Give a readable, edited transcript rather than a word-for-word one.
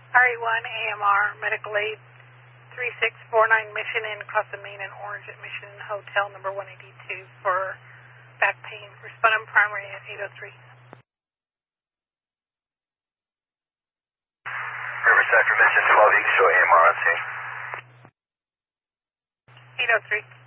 RE1 AMR, medical aid 3649 Mission Inn, across the main and orange at Mission Inn Hotel number 182 for back pain. Respondent primary at 803. Riverside for Mission 12 East, show AMR on scene. 803.